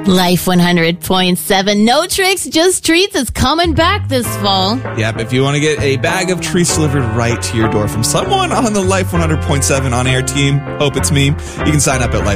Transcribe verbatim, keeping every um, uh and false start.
Life one hundred point seven. No tricks, just treats is coming back this fall. Yep, if you want to get a bag of treats delivered right to your door from someone on the Life one hundred point seven on-air team, hope it's me, you can sign up at life